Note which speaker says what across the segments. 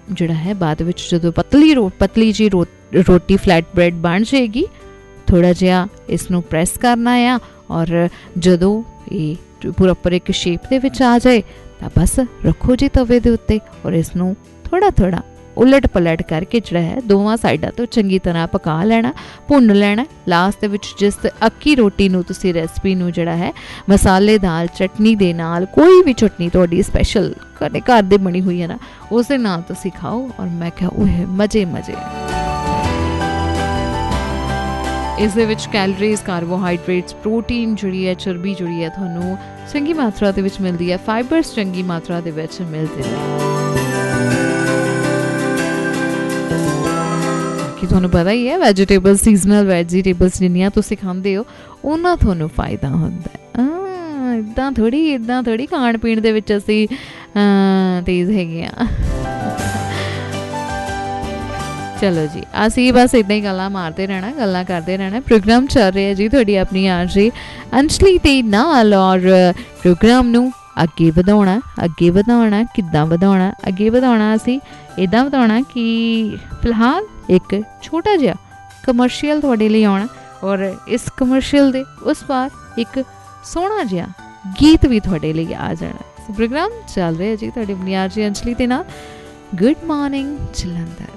Speaker 1: ਜਿਹੜਾ ਹੈ ਬਾਅਦ ਵਿੱਚ ਜਦੋਂ ਪਤਲੀ ਜੀ ਰੋਟੀ ਫਲੈਟ ਬ੍ਰੈਡ ਬਣ ਜਾਏਗੀ, ਥੋੜ੍ਹਾ ਜਿਹਾ ਇਸ ਨੂੰ ਪ੍ਰੈਸ ਕਰਨਾ ਆ, ਔਰ ਜਦੋਂ ਇਹ ਪ੍ਰੋਪਰ ਇੱਕ ਸ਼ੇਪ ਦੇ ਵਿੱਚ ਆ ਜਾਏ ਤਾਂ ਬਸ ਰੱਖੋ ਜੀ ਤਵੇ ਦੇ ਉੱਤੇ, ਔਰ ਇਸ ਨੂੰ ਥੋੜ੍ਹਾ ਉਲਟ ਪਲਟ ਕਰਕੇ ਜਿਹੜਾ ਹੈ ਦੋਵਾਂ ਸਾਈਡਾਂ ਤੋਂ ਚੰਗੀ ਤਰ੍ਹਾਂ ਪਕਾ ਲੈਣਾ, ਭੁੰਨ ਲੈਣਾ। ਲਾਸਟ ਦੇ ਵਿੱਚ ਜਿਸ ਅੱਕੀ ਰੋਟੀ ਨੂੰ ਤੁਸੀਂ ਰੈਸਪੀ ਨੂੰ ਜਿਹੜਾ ਹੈ ਮਸਾਲੇਦਾਰ ਚਟਨੀ ਦੇ ਨਾਲ, ਕੋਈ ਵੀ ਚਟਨੀ ਤੁਹਾਡੀ ਸਪੈਸ਼ਲ ਤੁਹਾਡੇ ਘਰ ਦੇ ਬਣੀ ਹੋਈ ਹੈ ਨਾ, ਉਸ ਦੇ ਨਾਲ ਤੁਸੀਂ ਖਾਓ, ਔਰ ਮੈਂ ਕਿਹਾ ਉਹ ਮਜ਼ੇ। ਇਸ ਦੇ ਵਿੱਚ ਕੈਲਰੀਜ਼, ਕਾਰਬੋਹਾਈਡਰੇਟਸ, ਪ੍ਰੋਟੀਨ ਜਿਹੜੀ ਹੈ, ਚਰਬੀ ਜਿਹੜੀ ਹੈ ਤੁਹਾਨੂੰ ਚੰਗੀ ਮਾਤਰਾ ਦੇ ਵਿੱਚ ਮਿਲਦੀ ਹੈ, ਫਾਈਬਰਸ ਚੰਗੀ ਮਾਤਰਾ ਦੇ ਵਿੱਚ ਮਿਲਦੇ ਨੇ। ਕਿ ਤੁਹਾਨੂੰ ਪਤਾ ਹੀ ਹੈ ਵੈਜੀਟੇਬਲ, ਸੀਜ਼ਨਲ ਵੈਜੀਟੇਬਲਸ ਜਿੰਨੀਆਂ ਤੁਸੀਂ ਖਾਂਦੇ ਹੋ ਉਹਨਾਂ ਤੁਹਾਨੂੰ ਫਾਇਦਾ ਹੁੰਦਾ। ਇੱਦਾਂ ਥੋੜ੍ਹੀ ਖਾਣ ਪੀਣ ਦੇ ਵਿੱਚ ਅਸੀਂ ਤੇਜ਼ ਹੈਗੇ ਹਾਂ। ਚਲੋ ਜੀ, ਅਸੀਂ ਬਸ ਇੱਦਾਂ ਹੀ ਗੱਲਾਂ ਮਾਰਦੇ ਰਹਿਣਾ, ਗੱਲਾਂ ਕਰਦੇ ਰਹਿਣਾ। ਪ੍ਰੋਗਰਾਮ ਚੱਲ ਰਿਹਾ ਜੀ ਤੁਹਾਡੀ ਆਪਣੀ ਆਰਜੇ ਅੰਜਲੀ ਦੇ ਨਾਲ, ਔਰ ਪ੍ਰੋਗਰਾਮ ਨੂੰ ਅੱਗੇ ਵਧਾਉਣਾ ਕਿੱਦਾਂ ਵਧਾਉਣਾ? ਅੱਗੇ ਵਧਾਉਣਾ ਅਸੀਂ ਇੱਦਾਂ ਵਧਾਉਣਾ ਕਿ ਫਿਲਹਾਲ ਇੱਕ ਛੋਟਾ ਜਿਹਾ ਕਮਰਸ਼ੀਅਲ ਤੁਹਾਡੇ ਲਈ ਆਉਣਾ, ਔਰ ਇਸ ਕਮਰਸ਼ੀਅਲ ਦੇ ਉਸ ਪਾਰ ਇੱਕ ਸੋਹਣਾ ਜਿਹਾ ਗੀਤ ਵੀ ਤੁਹਾਡੇ ਲਈ ਆ ਜਾਣਾ। ਪ੍ਰੋਗਰਾਮ ਚੱਲ ਰਿਹਾ ਜੀ ਤੁਹਾਡੀ ਆਪਣੀ ਆਰਜੇ ਅੰਜਲੀ ਦੇ ਨਾਲ। Good morning Jalandhar.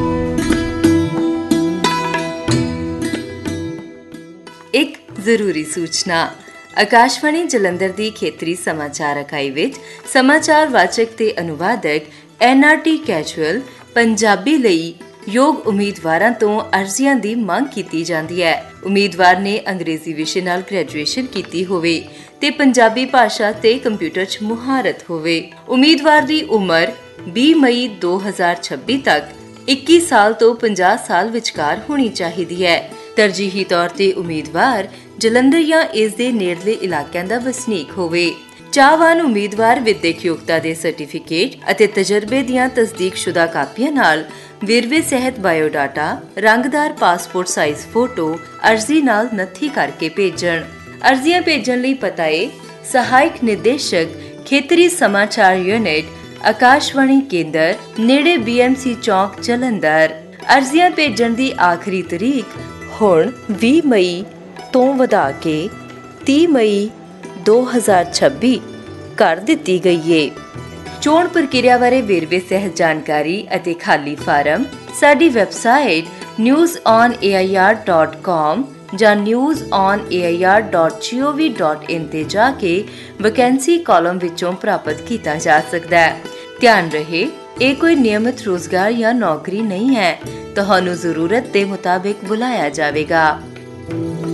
Speaker 2: ਇੱਕ ਜ਼ਰੂਰੀ ਸੂਚਨਾ, ਆਕਾਸ਼ਵਾਣੀ ਜਲੰਧਰ ਦੀ ਖੇਤਰੀ ਸਮਾਚਾਰ ਇਕਾਈ ਵਿੱਚ ਸਮਾਚਾਰ ਵਾਚਕ ਤੇ ਅਨੁਵਾਦਕ NRT ਕੈਜੂਅਲ ਪੰਜਾਬੀ ਲਈ ਯੋਗ ਉਮੀਦਵਾਰਾਂ ਤੋਂ ਅਰਜ਼ੀਆਂ ਦੀ ਮੰਗ ਕੀਤੀ ਜਾਂਦੀ ਹੈ। ਉਮੀਦਵਾਰ ਨੇ ਅੰਗਰੇਜ਼ੀ ਵਿਸ਼ੇ ਨਾਲ ਗ੍ਰੈਜੂਏਸ਼ਨ ਕੀਤੀ ਹੋਵੇ ਤੇ ਪੰਜਾਬੀ ਭਾਸ਼ਾ ਤੇ ਕੰਪਿਊਟਰ 'ਚ ਮੁਹਾਰਤ ਹੋਵੇ। ਉਮੀਦਵਾਰ ਦੀ ਉਮਰ 20 ਮਈ 2026 ਤੱਕ 21 ਸਾਲ ਤੋਂ 50 ਸਾਲ ਵਿਚਕਾਰ ਹੋਣੀ ਚਾਹੀਦੀ ਹੈ। ਤਰਜੀਹੀ ਤੌਰ ਤੇ ਉਮੀਦਵਾਰ ਜਲੰਧਰ ਜਾਂ ਇਸ ਦੇ ਨੇੜਲੇ ਇਲਾਕਿਆਂ ਦਾ ਵਸਨੀਕ ਹੋਵੇ। ਚਾਹਵਾਨ ਉਮੀਦਵਾਰ ਵਿਦਿਅਕ ਯੋਗਤਾ ਦੇ ਸਰਟੀਫਿਕੇਟ ਅਤੇ ਤਜਰਬੇ ਦੀਆਂ ਤਸਦੀਕਸ਼ੁਦਾ ਕਾਪੀਆਂ ਨਾਲ ਵੇਰਵੇ ਸਹਿਤ ਬਾਇਓਡਾਟਾ, ਰੰਗਦਾਰ ਪਾਸਪੋਰਟ ਸਾਈਜ਼ ਫੋਟੋ ਅਰਜ਼ੀ ਨਾਲ ਨੱਥੀ ਕਰਕੇ ਭੇਜਣ। ਅਰਜ਼ੀਆਂ ਭੇਜਣ ਲਈ ਪਤਾ ਹੈ ਸਹਾਇਕ ਨਿਰਦੇਸ਼ਕ, ਖੇਤਰੀ ਸਮਾਚਾਰ ਯੂਨਿਟ, ਆਕਾਸ਼ਵਾਣੀ ਕੇਂਦਰ, ਨੇੜੇ BMC ਚੌਕ ਜਲੰਧਰ। ਅਰਜ਼ੀਆਂ ਭੇਜਣ ਦੀ ਆਖਰੀ ਤਰੀਕ ਹੁਣ 20 ਮਈ ਤੋਂ ਵਧਾ ਕੇ 30 ਮਈ 2026 ਕਰ ਦਿੱਤੀ ਗਈ ਹੈ। ਚੋਣ ਪ੍ਰਕਿਰਿਆ ਬਾਰੇ ਵੇਰਵੇ ਸਹਿਤ ਜਾਣਕਾਰੀ ਅਤੇ ਖਾਲੀ ਫਾਰਮ ਸਾਡੀ ਵੈਬਸਾਈਟ newsonair.com ਜਾਂ newsonair.gov.in ਤੇ ਜਾ ਕੇ ਵੈਕੈਂਸੀ ਕਾਲਮ ਵਿੱਚੋਂ ਪ੍ਰਾਪਤ ਕੀਤਾ ਜਾ ਸਕਦਾ ਹੈ। ਧਿਆਨ ਰਹੇ, ਇਹ ਕੋਈ ਨਿਯਮਿਤ ਰੋਜ਼ਗਾਰ ਜਾਂ ਨੌਕਰੀ ਨਹੀਂ ਹੈ। ਤੁਹਾਨੂੰ ਜ਼ਰੂਰਤ ਦੇ ਮੁਤਾਬਿਕ ਬੁਲਾਇਆ ਜਾਵੇਗਾ।